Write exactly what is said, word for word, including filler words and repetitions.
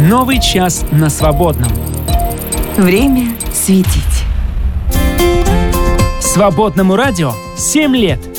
Новый час на свободном. Время светить. Свободному радио семь лет.